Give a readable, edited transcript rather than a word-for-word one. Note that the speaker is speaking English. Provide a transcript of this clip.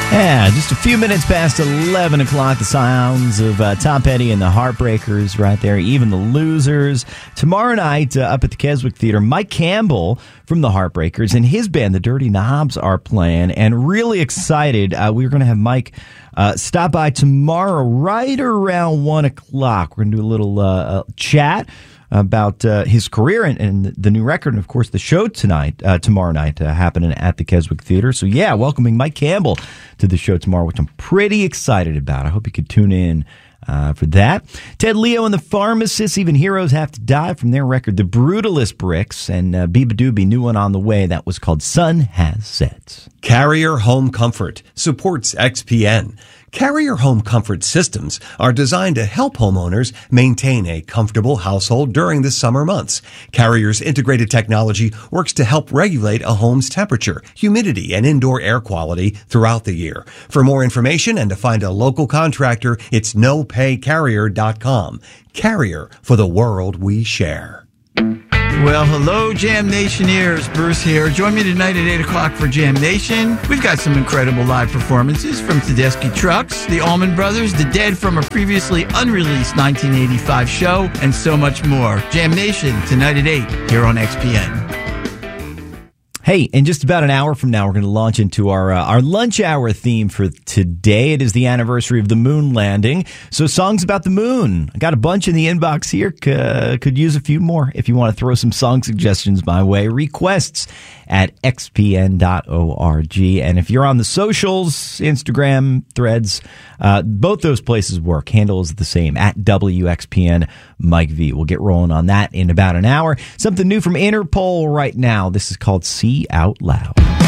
Yeah, just a few minutes past 11 o'clock, the sounds of Tom Petty and the Heartbreakers right there, Even the Losers. Tomorrow night up at the Keswick Theater, Mike Campbell from the Heartbreakers and his band, the Dirty Knobs, are playing, and really excited. We're going to have Mike stop by tomorrow right around 1 o'clock. We're going to do a little chat about his career and the new record, and of course the show tomorrow night happening at the Keswick Theater. So yeah, welcoming Mike Campbell to the show tomorrow, which I'm pretty excited about. I hope you could tune in for that. Ted Leo and the Pharmacists, Even Heroes Have to Die, from their record The Brutalist Bricks, and Biba Doobie, new one on the way, that was called Sun Has Set. Carrier Home Comfort supports XPN. Carrier Home Comfort systems are designed to help homeowners maintain a comfortable household during the summer months. Carrier's integrated technology works to help regulate a home's temperature, humidity, and indoor air quality throughout the year. For more information and to find a local contractor, it's nopaycarrier.com. Carrier, for the world we share. Well, hello, Jam Nationeers. Bruce here. Join me tonight at 8 o'clock for Jam Nation. We've got some incredible live performances from Tedeschi Trucks, the Allman Brothers, The Dead from a previously unreleased 1985 show, and so much more. Jam Nation, tonight at 8, here on XPN. Hey, in just about an hour from now, we're going to launch into our lunch hour theme for today. It is the anniversary of the moon landing. So songs about the moon. I got a bunch in the inbox here. Could use a few more if you want to throw some song suggestions my way. Requests at xpn.org. And if you're on the socials, Instagram, Threads, both those places work. Handle is the same, at WXPN Mike V. We'll get rolling on that in about an hour. Something new from Interpol right now. This is called See Out Loud.